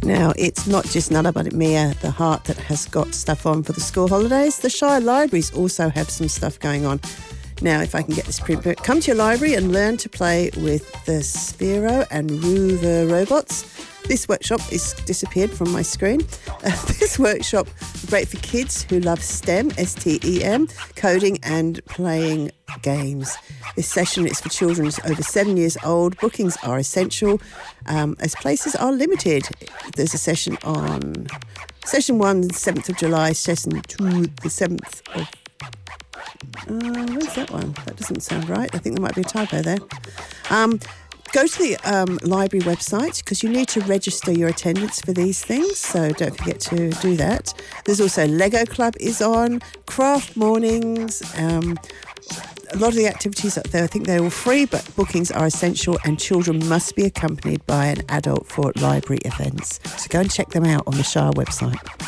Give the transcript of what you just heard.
Now, it's not just Nada but Mia, the heart, that has got stuff on for the school holidays. The Shire Libraries also have some stuff going on. Now, if I can get this print, come to your library and learn to play with the Sphero and Rover robots. This workshop is disappeared from my screen. This workshop is great for kids who love STEM, STEM, coding and playing games. This session is for children over 7 years old. Bookings are essential as places are limited. There's a session on session 1, the 7th of July, session 2, the 7th of... where's that one? That doesn't sound right. I think there might be a typo there. Go to the library website because you need to register your attendance for these things, so don't forget to do that. There's also Lego Club is on, craft mornings, a lot of the activities up there, I think they're all free, but bookings are essential and children must be accompanied by an adult for library events. So go and check them out on the Shire website.